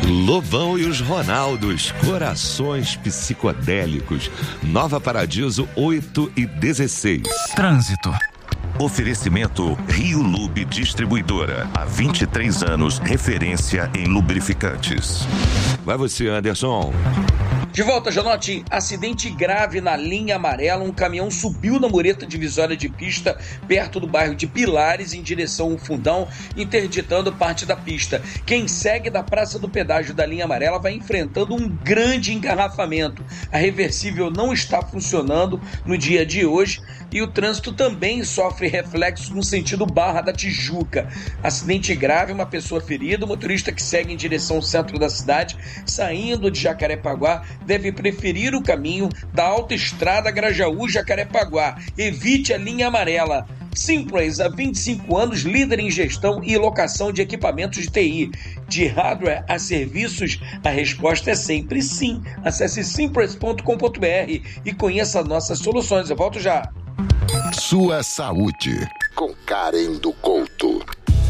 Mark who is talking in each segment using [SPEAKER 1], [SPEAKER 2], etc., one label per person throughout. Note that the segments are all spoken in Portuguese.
[SPEAKER 1] Lobão e os Ronaldos, corações psicodélicos. Nova Paradiso, 8 e 16.
[SPEAKER 2] Trânsito.
[SPEAKER 3] Oferecimento Rio Lube Distribuidora. Há 23 anos, referência em lubrificantes.
[SPEAKER 1] Vai você, Anderson.
[SPEAKER 4] De volta, Janote. Acidente grave na linha amarela. Um caminhão subiu na mureta divisória de pista perto do bairro de Pilares em direção ao Fundão, interditando parte da pista. Quem segue da Praça do Pedágio da linha amarela vai enfrentando um grande engarrafamento. A reversível não está funcionando no dia de hoje e o trânsito também sofre reflexos no sentido Barra da Tijuca. Acidente grave, uma pessoa ferida, o motorista que segue em direção ao centro da cidade, saindo de Jacarepaguá, deve preferir o caminho da autoestrada Grajaú-Jacarepaguá. Evite a linha amarela. Simprace, há 25 anos, líder em gestão e locação de equipamentos de TI. De hardware a serviços, a resposta é sempre sim. Acesse simprace.com.br e conheça nossas soluções. Eu volto já.
[SPEAKER 5] Sua saúde, com Karen do Couto.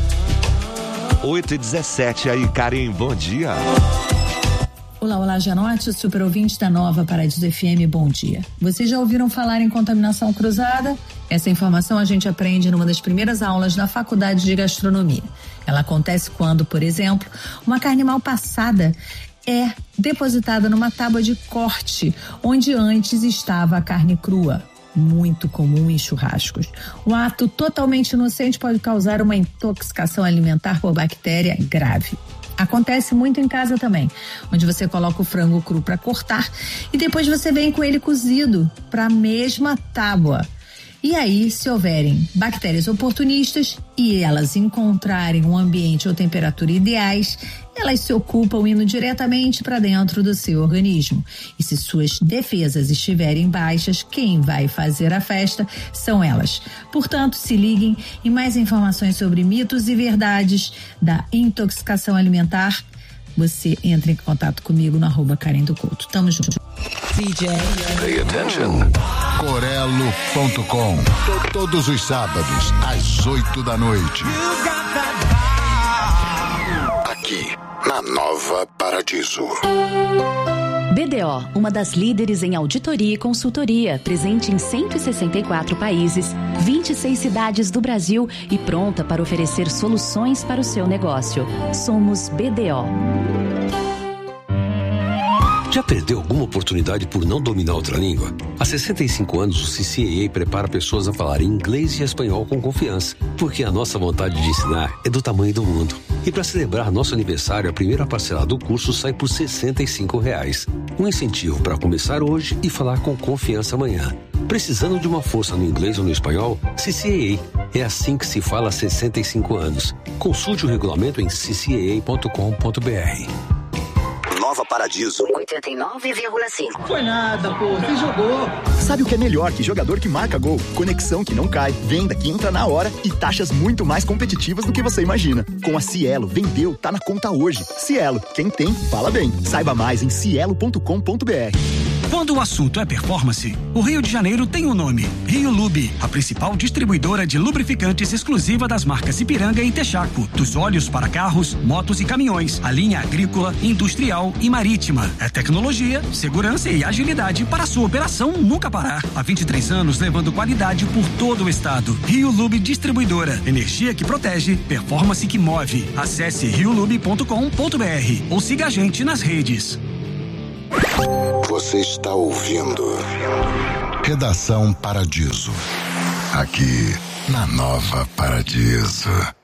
[SPEAKER 1] 8 e 17 aí, Karen, bom dia.
[SPEAKER 6] Olá, Janote, super ouvinte da Nova Paradiso FM, bom dia. Vocês já ouviram falar em contaminação cruzada? Essa informação a gente aprende numa das primeiras aulas na Faculdade de Gastronomia. Ela acontece quando, por exemplo, uma carne mal passada é depositada numa tábua de corte, onde antes estava a carne crua. Muito comum em churrascos. O ato totalmente inocente pode causar uma intoxicação alimentar por bactéria grave. Acontece muito em casa também, onde você coloca o frango cru para cortar e depois você vem com ele cozido para a mesma tábua. E aí, se houverem bactérias oportunistas e elas encontrarem um ambiente ou temperatura ideais, elas se ocupam indo diretamente para dentro do seu organismo. E se suas defesas estiverem baixas, quem vai fazer a festa são elas. Portanto, se liguem e mais informações sobre mitos e verdades da intoxicação alimentar, você entra em contato comigo no @Karen do Couto. Tamo junto.
[SPEAKER 5] DJ. Pay attention. Corelo.com. Todos os sábados, às 8 da noite. Aqui, na Nova Paradiso.
[SPEAKER 7] BDO, uma das líderes em auditoria e consultoria, presente em 164 países, 26 cidades do Brasil e pronta para oferecer soluções para o seu negócio. Somos BDO.
[SPEAKER 8] Já perdeu alguma oportunidade por não dominar outra língua? Há 65 anos, o CCAA prepara pessoas a falar inglês e espanhol com confiança, porque a nossa vontade de ensinar é do tamanho do mundo. E para celebrar nosso aniversário, a primeira parcela do curso sai por R$ 65. Um incentivo para começar hoje e falar com confiança amanhã. Precisando de uma força no inglês ou no espanhol? CCAA. É assim que se fala há 65 anos. Consulte o regulamento em ccaa.com.br.
[SPEAKER 5] Nova Paradiso
[SPEAKER 9] 89,5.
[SPEAKER 10] Foi nada, pô, você jogou.
[SPEAKER 11] Sabe o que é melhor que jogador que marca gol? Conexão que não cai, venda que entra na hora e taxas muito mais competitivas do que você imagina. Com a Cielo, vendeu, tá na conta hoje. Cielo, quem tem, fala bem. Saiba mais em cielo.com.br.
[SPEAKER 2] Quando o assunto é performance, o Rio de Janeiro tem um nome: Rio Lube, a principal distribuidora de lubrificantes exclusiva das marcas Ipiranga e Texaco, dos óleos para carros, motos e caminhões, a linha agrícola, industrial e marítima. É tecnologia, segurança e agilidade para a sua operação nunca parar. Há 23 anos levando qualidade por todo o estado. Rio Lube Distribuidora, energia que protege, performance que move. Acesse riolube.com.br ou siga a gente nas redes.
[SPEAKER 5] Você está ouvindo Redação Paradiso. Aqui na Nova Paradiso.